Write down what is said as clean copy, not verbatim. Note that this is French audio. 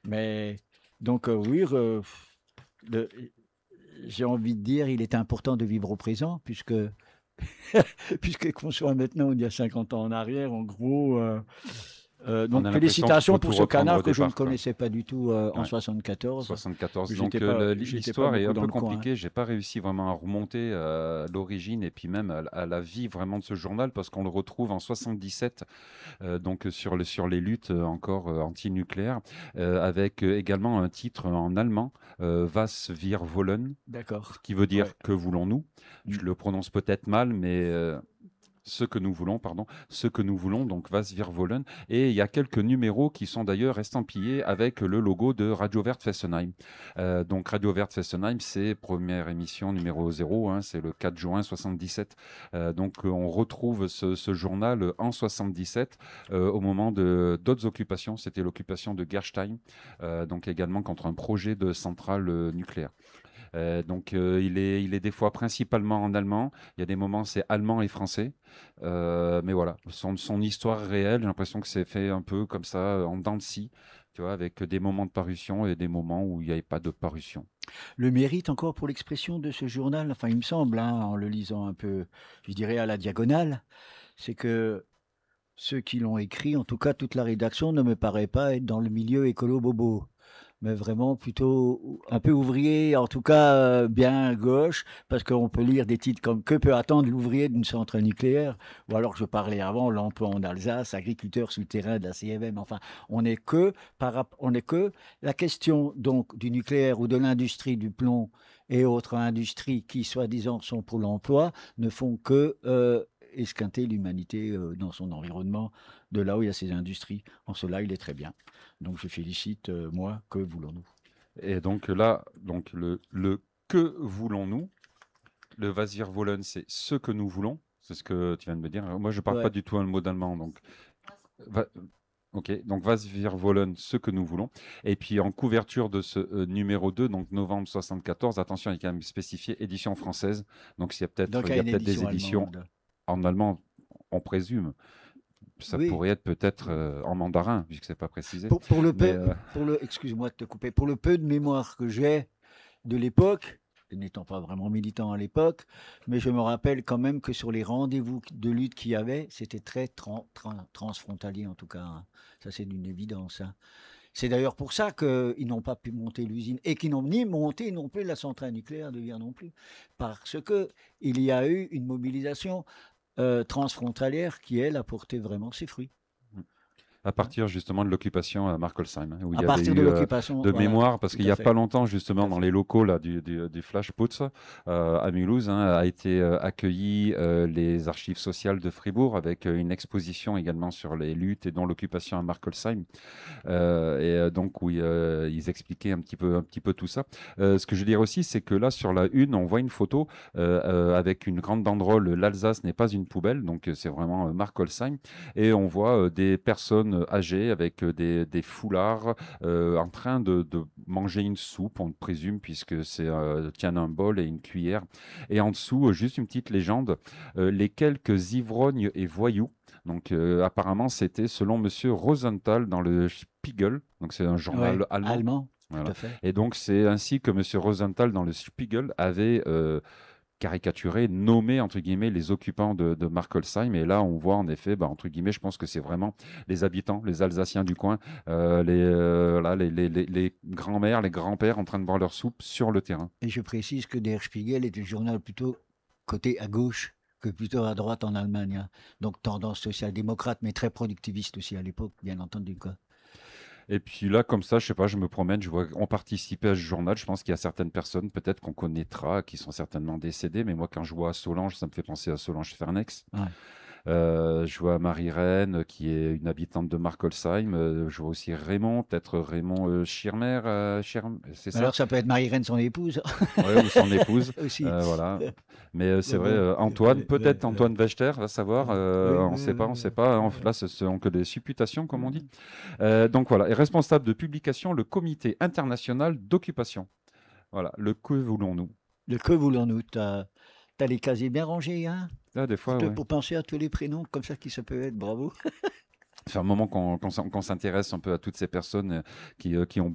Mais donc oui, le- j'ai envie de dire, il est important de vivre au présent, puisque puisque qu'on soit maintenant ou il y a 50 ans en arrière, en gros. On Donc a l'impression qu'il faut félicitations tout pour ce reprendre canard au que je ne départ, quoi. connaissais pas du tout en Ouais. 74. 74. J'étais Donc pas, j'étais pas l'histoire est beaucoup un dans peu le coin. compliquée. J'ai pas réussi vraiment à remonter à l'origine et puis même à la vie vraiment de ce journal parce qu'on le retrouve en 77, donc sur les luttes encore anti-nucléaires, avec également un titre en allemand, Was wir wollen, ce D'accord. qui veut Ouais. dire que voulons-nous. Mm. Je le prononce peut-être mal, mais ce que nous voulons, pardon, ce que nous voulons, donc Was wir wollen. Et il y a quelques numéros qui sont d'ailleurs estampillés avec le logo de Radio Vert Fessenheim. Donc Radio Vert Fessenheim, c'est première émission numéro 0, hein, c'est le 4 juin 77. Donc on retrouve ce journal en 77 au moment de d'autres occupations. C'était l'occupation de Gerstein, donc également contre un projet de centrale nucléaire. Donc il est des fois principalement en allemand. Il y a des moments c'est allemand et français. Mais voilà, son histoire réelle, j'ai l'impression que c'est fait un peu comme ça en dents de scie, tu vois, avec des moments de parution et des moments où il n'y avait pas de parution. Le mérite encore pour l'expression de ce journal, enfin il me semble, hein, en le lisant un peu, je dirais à la diagonale, c'est que ceux qui l'ont écrit, en tout cas toute la rédaction, ne me paraît pas être dans le milieu écolo bobo, mais vraiment plutôt un peu ouvrier, en tout cas bien gauche, parce qu'on peut lire des titres comme Que peut attendre l'ouvrier d'une centrale nucléaire, ou alors je parlais avant, l'emploi en Alsace, agriculteur sur le terrain de la CFM, enfin, on n'est que la question donc du nucléaire ou de l'industrie du plomb et autres industries qui, soi-disant, sont pour l'emploi, ne font que esquinter l'humanité dans son environnement, de là où il y a ces industries. En cela, il est très bien. Donc je félicite, moi, que voulons-nous? Et donc là, donc le que voulons-nous, le Was wir wollen, c'est ce que nous voulons. C'est ce que tu viens de me dire. Moi, je parle pas Ouais. du tout un mot d'allemand, donc ok, donc Was wir wollen, ce que nous voulons. Et puis en couverture de ce numéro 2, donc novembre 74, attention, il est quand même spécifié édition française. Donc Donc il il y a y a une peut-être des édition éditions allemande. en allemand, on présume. Ça Oui. pourrait être peut-être en mandarin, puisque c'est pas précisé. Pour le Mais peu, excuse-moi de te couper, pour le peu de mémoire que j'ai de l'époque, n'étant pas vraiment militant à l'époque, mais je me rappelle quand même que sur les rendez-vous de lutte qu'il y avait, c'était très transfrontalier en tout cas, hein. Ça c'est d'une évidence, hein. C'est d'ailleurs pour ça qu'ils n'ont pas pu monter l'usine et qu'ils n'ont ni monté non plus la centrale nucléaire de Vire non plus. Parce que il y a eu une mobilisation transfrontalière qui, elle, a porté vraiment ses fruits, à hein. partir justement de l'occupation à Markolsheim, hein, où il À y avait partir de eu l'occupation, de voilà, mémoire, parce tout qu'il n'y à a pas fait, longtemps tout justement à dans fait. les locaux là, du Flashputz à Mulhouse, hein, a été accueilli les archives sociales de Fribourg avec une exposition également sur les luttes et dont l'occupation à Markolsheim. Donc où ils expliquaient un petit peu tout ça. Ce que je veux dire aussi, c'est que là sur la une, on voit une photo avec une grande banderole "L'Alsace n'est pas une poubelle", donc c'est vraiment Mark Holsheim, et on voit des personnes âgées avec des foulards en train de manger une soupe, on présume, puisque c'est tiennent un bol et une cuillère. Et en dessous, juste une petite légende, les quelques ivrognes et voyous. Donc apparemment, c'était selon Monsieur Rosenthal dans le Spiegel, donc c'est un Ouais, journal allemand. allemand, tout Voilà. à fait. Et donc c'est ainsi que Monsieur Rosenthal dans le Spiegel avait caricaturé, nommé entre guillemets les occupants de Markolsheim. Et là, on voit en effet, bah, entre guillemets, je pense que c'est vraiment les habitants, les Alsaciens du coin, là, les grands-mères, les grands-pères en train de boire leur soupe sur le terrain. Et je précise que Der Spiegel est un journal plutôt côté à gauche que plutôt à droite en Allemagne, hein. Donc tendance social-démocrate, mais très productiviste aussi à l'époque, bien entendu, quoi. Et puis là, comme ça, je sais pas, je me promène, je vois on participait à ce journal. Je pense qu'il y a certaines personnes, peut-être qu'on connaîtra, qui sont certainement décédées. Mais moi, quand je vois Solange, ça me fait penser à Solange Fernex. Ouais. Je vois Marie-Reine, qui est une habitante de Markolsheim. Je vois aussi Raymond, peut-être Raymond Schirmer, c'est Mais ça? alors ça peut être Marie-Reine, son épouse, Ouais, ou son épouse. aussi. Voilà. Mais c'est Mais vrai, bon, Antoine, peut-être Antoine Wechter, va savoir. oui, On ne sait pas, on ne sait pas. Là, ce sont que des supputations, comme on dit. Donc voilà, est responsable de publication, le Comité international d'occupation. Voilà, le que voulons-nous? le que voulons-nous? T'as les casiers bien rangés, hein? Là, des fois, ouais. Pour penser à tous les prénoms comme ça qui ça peut être, bravo. Ça fait un moment qu'on s'intéresse un peu à toutes ces personnes qui ont